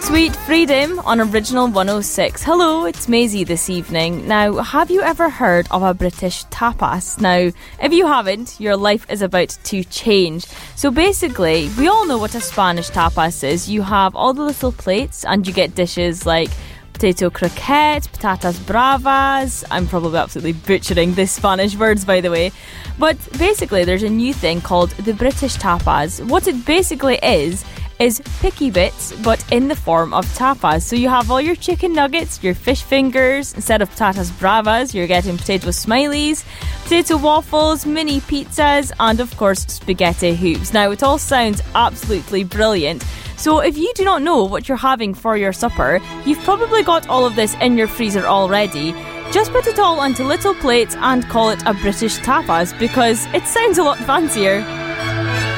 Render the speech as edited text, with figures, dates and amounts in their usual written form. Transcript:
Sweet Freedom on Original 106. Hello, it's Maisie this evening. Now, have you ever heard of a British tapas? Now, if you haven't, your life is about to change. So basically, we all know what a Spanish tapas is. You have all the little plates and you get dishes like potato croquette, patatas bravas. I'm probably absolutely butchering the Spanish words, by the way. But basically, there's a new thing called the British tapas. What it basically is picky bits, but in the form of tapas. So you have all your chicken nuggets, your fish fingers. Instead of patatas bravas, you're getting potato smileys, potato waffles, mini pizzas, and of course spaghetti hoops. Now, it all sounds absolutely brilliant. So if you do not know what you're having for your supper, you've probably got all of this in your freezer already. Just put it all onto little plates and call it a British tapas because it sounds a lot fancier.